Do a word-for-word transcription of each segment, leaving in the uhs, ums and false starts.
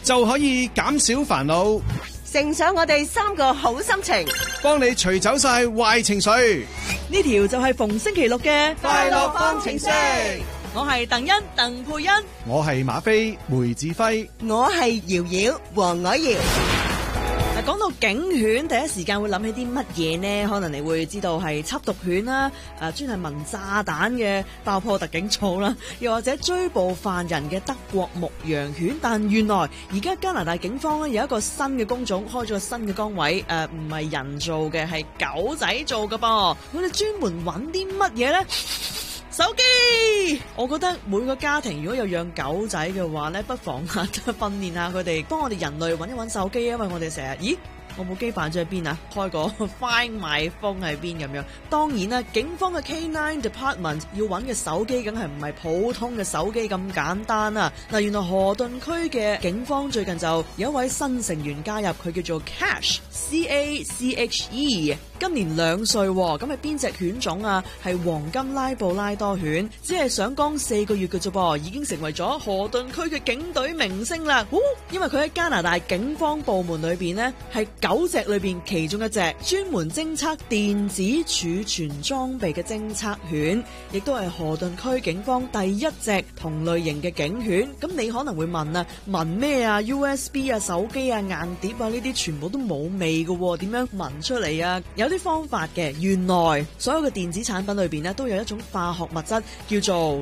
就可以減少煩惱， 乘上我哋三個好心情， 幫你除走晒壞情緒。 呢條就係逢星期六嘅快樂方程式。 我係鄧欣鄧佩欣， 我係馬飛梅志輝， 我係瑤瑤黃凱瑤。 講到警犬，第一時間會諗起啲乜嘢呢？可能你會知道係緝毒犬啦，誒專係聞炸彈嘅爆破特警組啦，又或者追捕犯人嘅德國牧羊犬。但原來而家加拿大警方咧有一個新嘅工種，開咗個新嘅崗位，誒唔係人做嘅，係狗仔做嘅噃。佢哋專門揾啲乜嘢呢？手機，我覺得每個家庭如果有養狗仔嘅話咧，不妨啊訓練下佢哋，幫我哋人類揾一揾手機，因為我哋成日，咦？我部機擺咗喺邊啊？開個 Find My Phone 喺邊咁樣。當然啦，警方嘅 K 九 Department 要揾嘅手機，梗係唔係普通嘅手機咁簡單啊！嗱，原來河頓區嘅警方最近就有一位新成員加入，佢叫做 Cash C A C H E， 今年兩歲，咁係邊隻犬種啊？係黃金拉布拉多犬，只係上崗四個月嘅啫噃，已經成為咗河頓區嘅警隊明星啦！因為佢喺加拿大警方部門裏邊呢，係九隻裏邊其中一隻專門偵測電子儲存裝備嘅偵測犬，亦都係河頓區警方第一隻同類型嘅警犬。咁你可能會問啊，聞咩啊 ？U S B 啊、手機啊、硬碟啊呢啲全部都冇味嘅，點樣聞出嚟啊？有啲方法嘅，原來所有嘅電子產品裏邊呢，都有一種化學物質叫做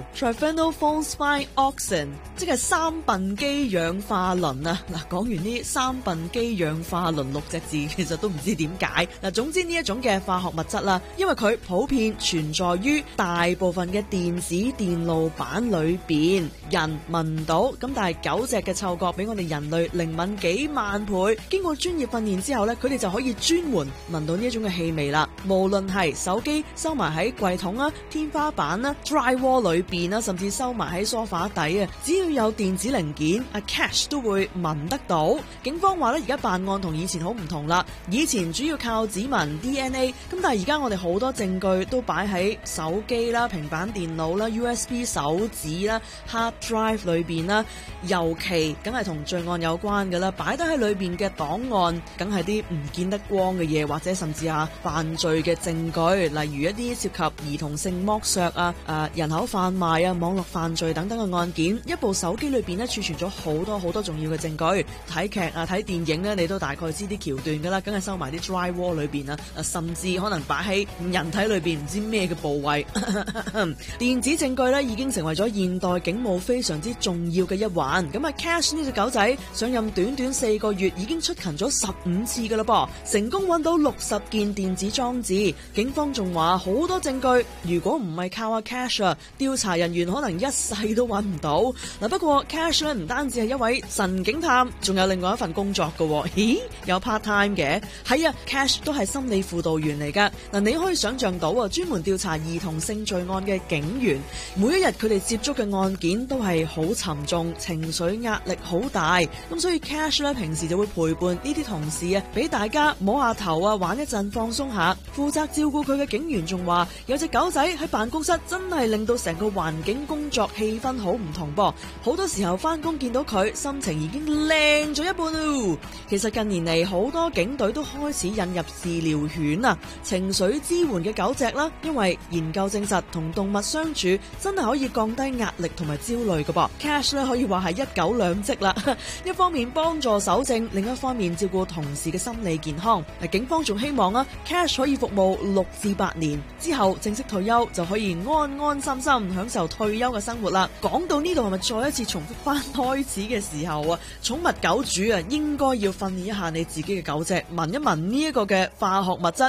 triphenylphosphine-oxime， 即係三苯基氧化磷啊！嗱，講完呢三苯基氧化磷六隻字，其實都唔知點解。嗱，總之呢一種嘅化學物質啦，因為佢普遍存在於大部分嘅電子電路板裏邊，人聞唔到，咁但係狗隻嘅嗅覺比我哋人類靈敏幾萬倍。經過專業訓練之後呢，佢哋就可以專門聞到呢一種嘅氣味啦。無論係手機收埋喺櫃桶啊、天花板啦、drywall 裏邊啦，甚至收埋喺梳化底啊，只要有電子零件，阿 Cash 都會聞得到。警方話咧，而家辦案同以前好唔同啦。以前主要靠指紋 D N A， 咁但係而家我哋好多證據都擺喺手機啦、平板電腦啦、U S B 手指啦、hard drive 裏邊啦，尤其梗係同罪案有關嘅啦，擺得喺裏邊嘅檔案，梗係啲唔見得光嘅嘢，或者甚至啊犯罪嘅證據，例如一啲涉及兒童性剝削啊、誒人口販賣啊、網絡犯罪等等嘅案件。一部手機裏邊咧儲存咗好多好多重要嘅證據。睇劇啊、睇電影咧，你都大概知啲橋段噶啦，梗係收埋啲 drywall 裏邊啊，甚至可能擺喺人體裏邊唔知咩嘅部位。電子證據咧已經成為咗現代警務非常之重要嘅一環。咁啊 Cash 呢隻狗仔上任短短四個月，已經出勤咗十五次噶啦噃，成功揾到六十件電子裝置。警方仲話好多證據，如果唔係靠阿 Cash 啊，調查人員可能一世都揾唔到。嗱，不過 Cash 咧唔單止係一位神警探，仲有另外一份工作噶。咦，有 part time 嘅？係啊 Cash 都係心理輔導員嚟噶。嗱，你可以想象到啊，專門調查兒童性罪案嘅警員，每一日佢哋接觸嘅案件都係好沉重，情緒壓力好大。咁所以 Cash 咧平時就會陪伴呢啲同事啊，俾大家摸下頭啊，玩一陣放鬆下。負責照顧佢嘅警員仲話，有隻狗仔喺辦公室真係令到成個環境工作氣氛好唔同噃。好多時候翻工見到佢，心情已經靚咗一半咯。其實近年嚟好多警隊都開始引入治療犬啊，情緒支援嘅狗隻啦，因為研究證實同動物相處真係可以降低壓力同埋焦慮㗎噃。Cash 咧可以話係一狗兩職啦，一方面幫助搜證，另一方面照顧同事嘅心理健康。警方仲希望啊 Cash 可以服務六至八年之後正式退休，就可以安安心心享受退休嘅生活啦。講到呢度係咪再一次重複翻開始嘅時候啊？寵物狗主啊，應該要訓練一下你自己嘅狗隻，聞一聞呢一個嘅化學物質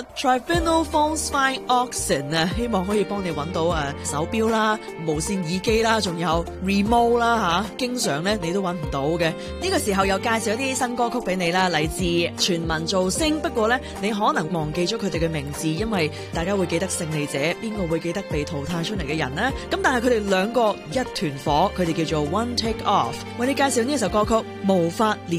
triphenylphosphine-oxime 啊，希望可以幫你揾到誒手錶啦、無線耳機啦，仲有 remote 啦吓，經常咧你都揾唔到嘅。呢個時候又介紹一啲新歌曲俾你啦，嚟自全民造星。不過咧，你可能忘記咗佢哋嘅名字，因為大家會記得勝利者，邊個會記得被淘汰出嚟嘅人呢？咁但係佢哋兩個一團火，佢哋叫做 One Take Off。為你介紹呢一首歌曲《無法連》。